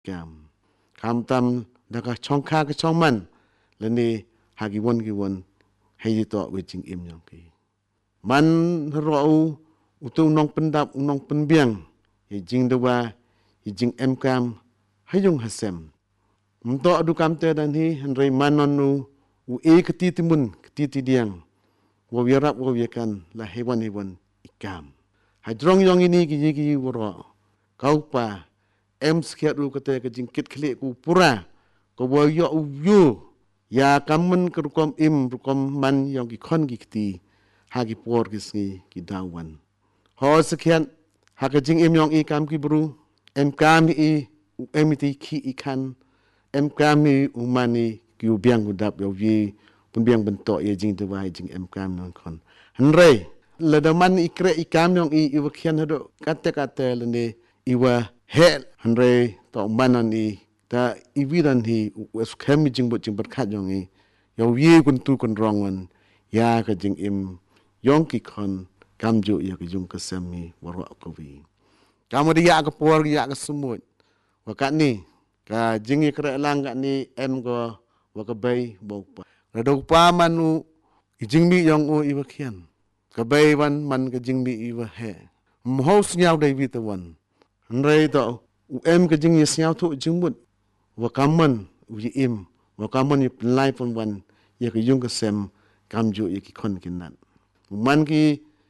gam kam tam daka chong kha ke chong man le ni ha gi won hei to we jing im yong ki man ro u tu nong pendap nong penbiang ye jing de wa ye jing em kam hayung hasem mto adu kam te dan hi han rei manon nu u e keti timun keti ti diang wo wirap wo yekan la hewan ikam hadrong yong ini gi woro kau pa em skiat ru kate ke jing kit khle ku pura ko wo yo u yu ya kamen ke rukom im rukom man yong ki khon gi kti ha gi por gi sngi gi dawan ho sekian ha ke jing im yong i kam ki bru em kam i u emiti ki ikan em kami umani ki ubiang udap yo vi pun biang bentok ye jing tu wai jing em kam non kon hanre le daman ikre ikam yong i iwakian hado kate le iwa he hanre to manan i ta iwidan hi wes khem jing bo jing berkat yong i yo vi kun tu kun rongan ya ka jing im yong ki kon kam ju ya ka jung ka sami waro ko vi kamu dia ka por ya ka sumut wakat ni ka jingi kre lang ka ni em go wa ka bay bo pa do pa manu jing mi yong o i wa khian ka bay wan man ka jing mi i wa he mo snyao dai vi ta wan rei to u em ka jing yi snyao thu jing mut wa kam man u yi im wa kam man i lai pon wan ye ka yung ka sem kam ju ye ki khon kin nan man ki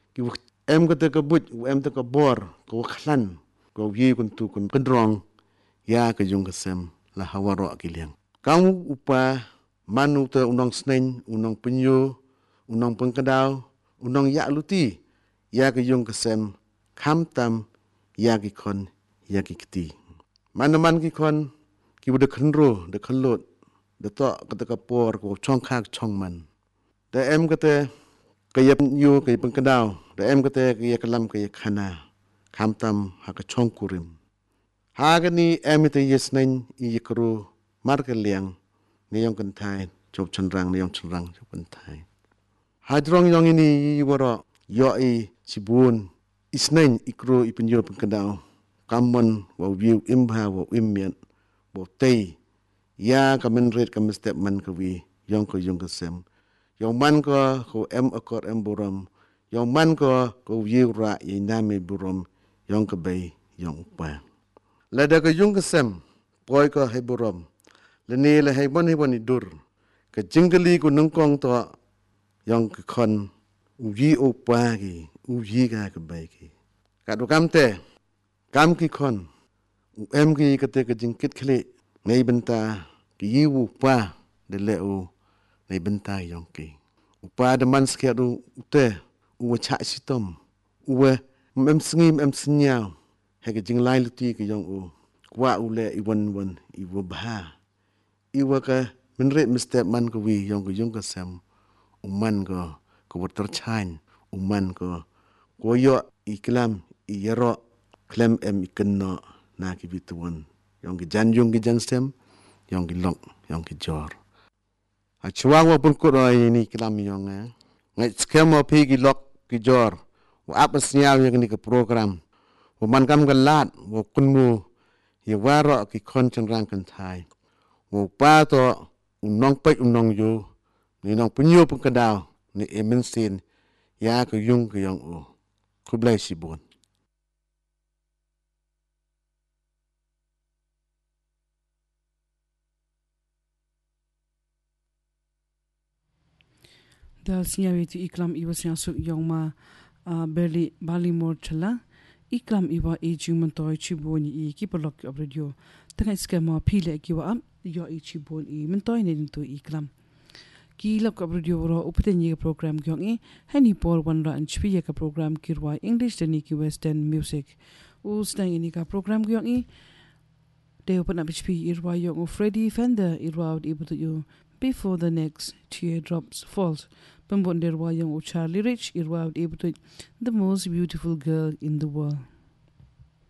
em ka te ka but u em te ka bor ko khlan ko yi kun tu kun drong ya ka yung ka sem la hawaro akiliang kang upa manu te unong sneng unong penyu unong pengkadau unong ya luti ya ka yung ka sem kham tam ya ki kon ya ki kti man ki kon ki bude khnro de khlot de to ka ka por ko chong khak chong man de em ka te ka yep yu ka pengkadau de em ka te ka ya kalam ka ya khana kham tam ha ka chong kurim hagani emite yesnen ikru markeliang neyong kentai chop chenrang neyong chenrang chop kentai hadrong yong ini woro yo I sibun isnen ikru ipinyo pengkadau kamon wa view imha wa immian bo tei ya kamen red kamen step man kawi yong ko yong sem yong man ko em akor em buram yong man ko view ra yiname buram yong ka bay yong pa lada ka yung kesem poi ka heburom leni le hebon idur ka jinggali ku nungkong to yang ka kon uji opa ki uji ka bai ki ka do kamte kam ki kon u em ki kate ka jingkit khle nei benta ki yu pa de le u nei benta yong ki upa de man skia du te u cha sitom u mem sngim em snyao he ke jing lai luti ke yong u kwa u le I wan I wo bha I wa ka min re mistep man ko wi yong ko sam u man ko water chain u man ko yo I klam I yero klem em ikenno na ki bituan yong ki jan yung ki jan sem yong ki long yong ki jor a chuang wa pun ko roi ni klam yong ngai skem mo pi ki lok ki jor wa ap snyao yang ni ka program wa man kam ga lat wa kun mu ye waro ki kon chen rang kan thai wo pa to unong pe unong yu ni nong punyo pun kadao ni emen sin ya ko yung ko yong o ku blai si bon dal sinyawi tu iklam iwa syang su yong ma berli balimor chala iklam iwa ejing mantoy chiboni I ki polok of radio tanga skema phile ki wa am yo I chiboni mantoy ne tu iklam ki lok of radio ro upte ni program kyong I hani por wan ra an chpi ka program kirwa english tani ki western music usna ini ka program kyong I de open up chpi irwa yong Freddy Fender irwa able to you before the next teardrops falls pembonderwa yang Charlie Rich irwa able to the most beautiful girl in the world.